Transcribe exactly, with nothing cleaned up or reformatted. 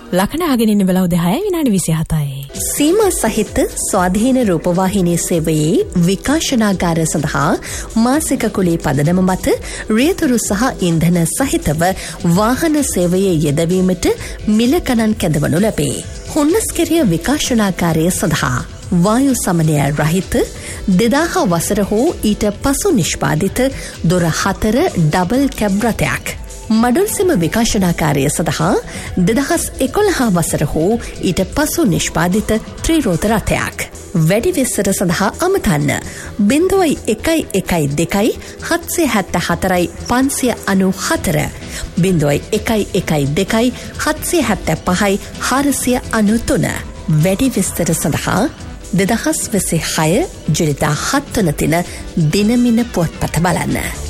ලකන අහගෙන ඉන්න වෙලාව දහය විනාඩි විසිහතයි. සීමා සහිත ස්වාධීන රූපවාහිනී සේවයේ විකාශනාගාර සඳහා මාසික කුලී පදනම මත රියතුරු සහ ඉන්ධන සහිතව වාහන සේවයේ යෙදවීමට මිල ගණන් කැඳවනු ලැබේ. හුන්නස්කෙරිය විකාශනාගාරය සඳහා වායු සමනය රහිත දෙදාහ වසර හෝ ඊට පසු නිෂ්පාදිත දොර හතර ඩබල් කැබ් රථයක්. මඩුල්සෙම විකාශනාකාරය සඳහා දෙදහස් එකොළහ වසර හෝ ඊට පසු නිෂ්පාදිත ත්‍රීරෝත රථයක්. වැඩි විස්තර සඳහා අමතන්න බිංදුවයි එකයි එකයි දෙකයි හත්සිය හැත්ත හතරයි පන්සිය අනු හතර බිංදුවයි එකයි එකයි දෙකයි හත්සිය හැත්ත පහයි හාරසිය අනු තුන. වැඩි විස්තර සඳහා දෙදහස් විසි හය ජුනිදා හත්වන තින දිනමින පුවත්පත බලන්න.